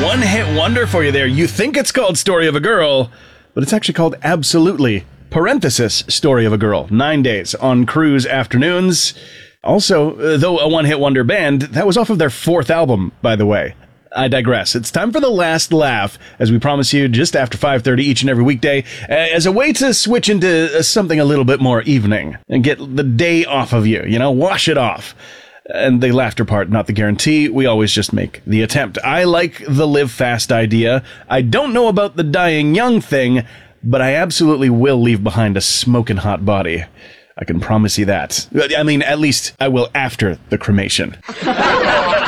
One-hit wonder for you there. You think it's called Story of a Girl, but it's actually called Absolutely, parenthesis, Story of a Girl. 9 days on Cruise Afternoons. Also, though a one-hit wonder band, that was off of their 4th album, by the way. I digress. It's time for the last laugh, as we promise you, just after 5:30 each and every weekday, as a way to switch into something a little bit more evening and get the day off of you, wash it off. And the laughter part, not the guarantee. We always just make the attempt. I like the live fast idea. I don't know about the dying young thing, but I absolutely will leave behind a smoking hot body. I can promise you that. I mean, at least I will after the cremation.